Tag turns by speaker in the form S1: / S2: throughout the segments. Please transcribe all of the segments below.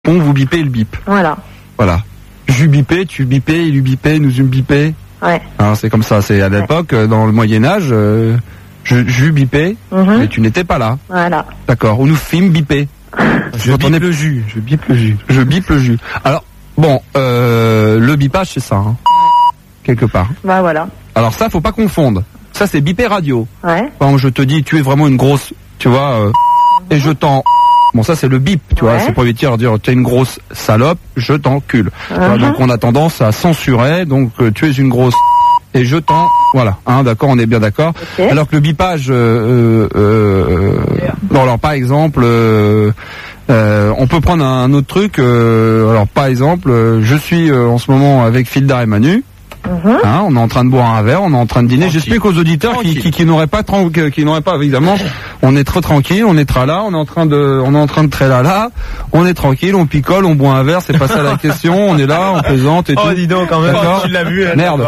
S1: Bon, vous bipez, il bip.
S2: Voilà.
S1: Je bipais, tu bipais, il lui bipait, nous bipait.
S2: Ouais.
S1: Alors, c'est comme ça, c'est à l'époque, dans le Moyen-Âge, je bipais, mais tu n'étais pas là.
S2: Voilà.
S1: D'accord. Ou nous fîmes biper.
S3: Je bipe le jus.
S1: Je bipe le jus. Alors, bon, le bipage, c'est ça, hein. Quelque part.
S2: Bah voilà.
S1: Alors ça, faut pas confondre. Ça, c'est biper radio.
S2: Ouais.
S1: Quand je te dis, tu es vraiment une grosse, tu vois, et je t'en... Bon, ça, c'est le bip, tu vois, c'est pour éviter de dire, tu es une grosse salope, je t'encule. Tu vois, donc, on a tendance à censurer, donc, tu es une grosse... Et je t'en... Voilà, hein, d'accord, on est bien d'accord.
S2: Okay.
S1: Alors que le bipage... bon, alors, par exemple... on peut prendre un autre truc. Alors, par exemple, je suis en ce moment avec Fildar et Manu. Hein, on est en train de boire un verre, on est en train de dîner. J'explique aux auditeurs qui n'auraient pas évidemment, on est très tranquille, on est très là, on est en train de très là, on est tranquille, on picole, on boit un verre, c'est pas ça la question, on est là, on plaisante et tout.
S3: Oh, dis donc, quand même, tu l'as vu.
S1: Merde.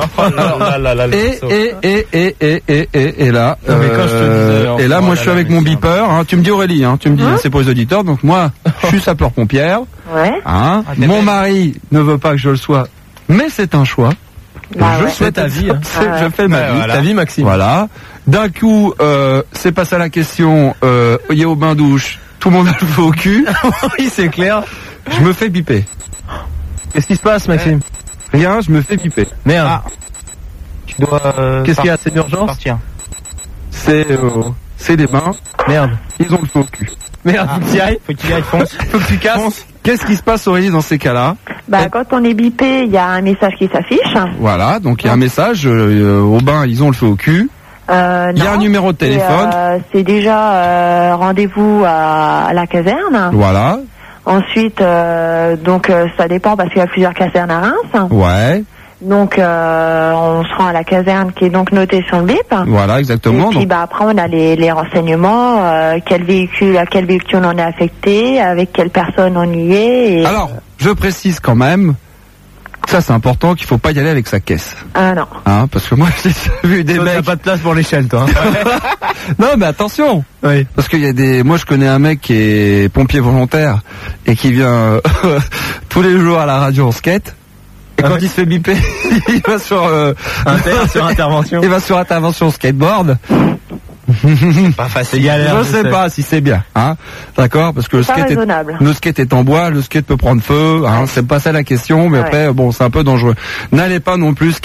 S1: Et là, et là, moi je suis avec mon beeper, hein, tu me dis Aurélie, hein, tu me dis, c'est pour les auditeurs, donc moi, je suis sapeur-pompière, hein, mon mari ne veut pas que je le sois, mais c'est un choix. Je souhaite ta vie. Je fais ma vie.
S3: Ta vie, Maxime.
S1: Voilà. D'un coup, c'est pas ça la question. Il y a au bain-douche. Tout le monde a le feu au cul.
S3: Oui, c'est clair.
S1: Je me fais biper.
S3: Qu'est-ce qui se passe, Maxime?
S1: Rien, je me fais biper.
S3: Merde. Tu dois... Qu'est-ce qu'il y a? C'est d'urgence?
S1: C'est les bains.
S3: Merde.
S1: Ils ont le feu au cul.
S3: Merde, faut que tu y ailles, fonce. Faut que tu casses. Fonce.
S1: Qu'est-ce qui se passe, Aurélie, dans ces cas-là?
S2: Bah, quand on est bipé, il y a un message qui s'affiche.
S1: Voilà, donc il y a un message, au bain, ils ont le feu au cul. Il y a un numéro de téléphone.
S2: C'est déjà rendez-vous à la caserne.
S1: Voilà.
S2: Ensuite, donc ça dépend parce qu'il y a plusieurs casernes à Reims.
S1: Ouais.
S2: Donc on se rend à la caserne qui est donc notée sur le bip.
S1: Voilà, exactement.
S2: Et puis bah après on a les renseignements, à quel véhicule on est affecté, avec quelle personne on y est. Et...
S1: Alors, je précise quand même, ça c'est important, qu'il faut pas y aller avec sa caisse.
S2: Ah non.
S1: Hein, parce que moi j'ai vu des mecs...
S3: T'as pas de place pour l'échelle, toi.
S1: Non mais attention.
S3: Oui.
S1: Parce qu'il y a moi je connais un mec qui est pompier volontaire et qui vient tous les jours à la radio en skate. Et quand il se fait biper, il va sur
S3: intervention.
S1: Il va sur intervention skateboard.
S3: Pas facile. Galère,
S1: je sais pas si c'est bien, hein. D'accord, parce que le skate est en bois, le skate peut prendre feu, hein. C'est pas ça la question, mais après, bon, c'est un peu dangereux. N'allez pas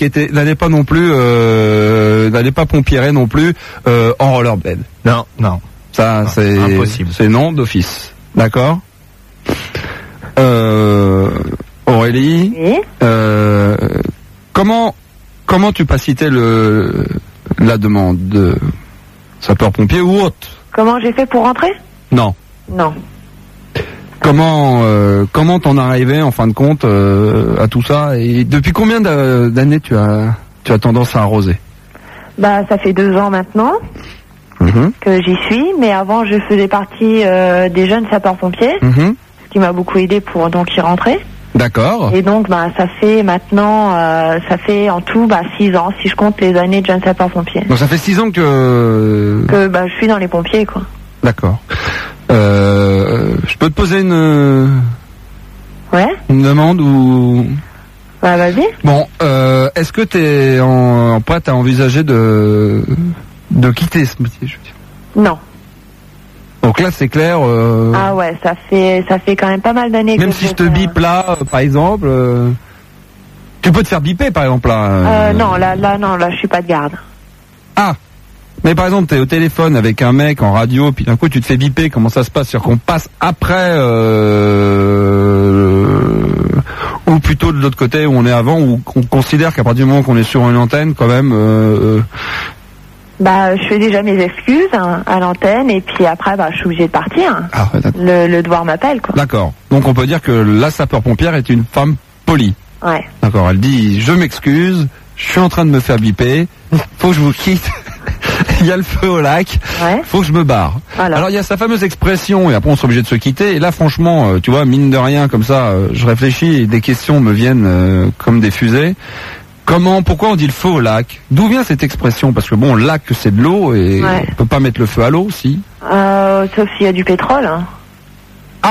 S1: pompierer non plus, en rollerblade.
S3: Non.
S1: Ça, c'est
S3: impossible.
S1: C'est non d'office. D'accord? Aurélie,
S2: oui.
S1: Comment tu peux citer la demande de sapeur-pompier ou autre?
S2: Comment j'ai fait pour rentrer?
S1: Non. Comment t'en es arrivé en fin de compte à tout ça, et depuis combien d'années tu as tendance à arroser? Bah
S2: ça fait 2 ans maintenant que j'y suis, mais avant je faisais partie des jeunes sapeurs-pompiers, ce qui m'a beaucoup aidé pour donc y rentrer.
S1: D'accord.
S2: Et donc ça fait maintenant ça fait en tout 6 ans si je compte les années de jeune sapeur-pompier.
S1: Donc ça fait 6 ans que
S2: je suis dans les pompiers quoi.
S1: D'accord. Je peux te poser une demande ou...
S2: Bah vas-y.
S1: Bon, est-ce que t'es prête à envisager de quitter ce métier, je veux dire?
S2: Non.
S1: Donc là, c'est clair.
S2: Ah ouais, ça fait quand même pas mal d'années.
S1: Même si je te bipe là, par exemple, tu peux te faire biper, par exemple là.
S2: Non, là, je suis pas de garde.
S1: Ah, mais par exemple, t'es au téléphone avec un mec en radio, puis d'un coup, tu te fais biper. Comment ça se passe? C'est-à-dire qu'on passe après, ou plutôt de l'autre côté où on est avant, où on considère qu'à partir du moment qu'on est sur une antenne, quand même.
S2: Je fais déjà mes excuses à l'antenne et puis après je suis obligée de partir.
S1: Ah,
S2: le devoir m'appelle quoi.
S1: D'accord. Donc on peut dire que la sapeur-pompière est une femme polie.
S2: Ouais.
S1: D'accord. Elle dit je m'excuse, je suis en train de me faire biper, faut que je vous quitte. Il y a le feu au lac, faut que je me barre. Voilà. Alors il y a sa fameuse expression et après on sera obligé de se quitter. Et là franchement, tu vois, mine de rien comme ça, je réfléchis et des questions me viennent comme des fusées. Pourquoi on dit le feu au lac? D'où vient cette expression? Parce que bon, le lac c'est de l'eau et on peut pas mettre le feu à l'eau, si.
S2: Sauf s'il y a du pétrole. Hein.